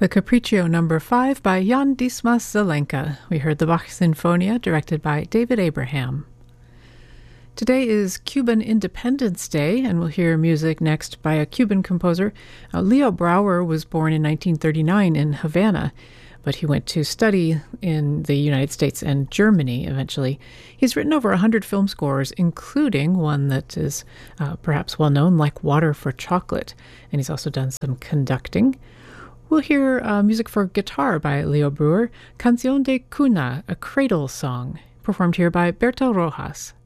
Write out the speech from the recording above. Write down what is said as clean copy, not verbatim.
The Capriccio Number 5 by Jan Dismas Zelenka. We heard the Bach Sinfonia, directed by David Abraham. Today is Cuban Independence Day, and we'll hear music next by a Cuban composer. Leo Brouwer was born in 1939 in Havana, but he went to study in the United States and Germany eventually. He's written over 100 film scores, including one that is perhaps well-known, like Water for Chocolate, and he's also done some conducting. We'll hear music for guitar by Leo Brouwer, Canción de Cuna, a cradle song, performed here by Berto Rojas.